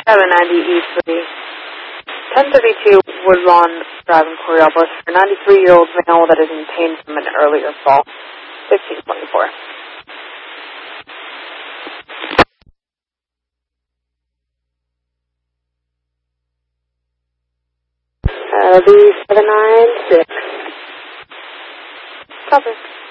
790 E3. 1032 Woodlawn Drive in Coriolis for a 93-year-old male that is in pain from an earlier fall. 1524. That'll be 796. Cover.